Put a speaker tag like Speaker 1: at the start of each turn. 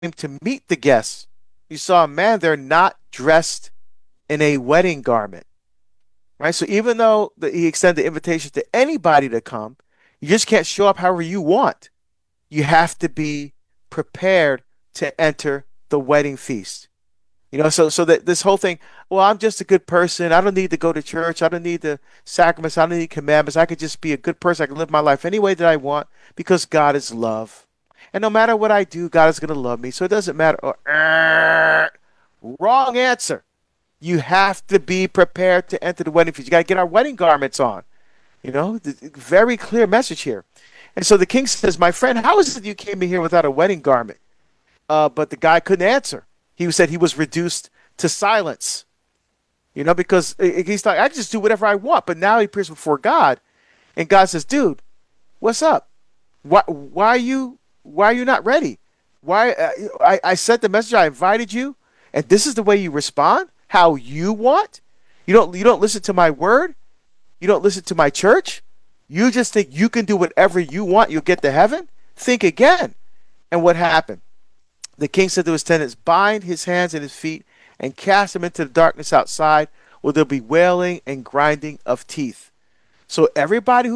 Speaker 1: to meet the guests, you saw a man there not dressed in a wedding garment, right? So even though he extended the invitation to anybody to come, you just can't show up however you want. You have to be prepared to enter the wedding feast. So that this whole thing, well, I'm just a good person. I don't need to go to church. I don't need the sacraments. I don't need commandments. I could just be a good person. I can live my life any way that I want because God is love. And no matter what I do, God is going to love me. So it doesn't matter. Wrong answer. You have to be prepared to enter the wedding feast. You got to get our wedding garments on. Very clear message here. And so the king says, my friend, how is it you came in here without a wedding garment? But the guy couldn't answer. He said he was reduced to silence, because he's like, I just do whatever I want. But now he appears before God, and God says, dude, what's up? Why are you not ready? Why I sent the message, I invited you, and this is the way you respond? How you want? You don't listen to my word? You don't listen to my church? You just think you can do whatever you want, you'll get to heaven? Think again. And what happened? The king said to his tenants, bind his hands and his feet and cast him into the darkness outside where there'll be wailing and grinding of teeth. So everybody who